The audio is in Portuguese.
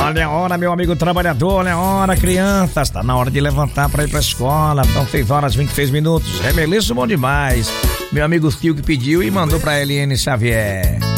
Olha a hora, meu amigo trabalhador, olha a hora, crianças. Tá na hora de levantar pra ir pra escola. São 6h26. Remeliço bom demais. Meu amigo Fio que pediu e mandou pra Eliane Xavier.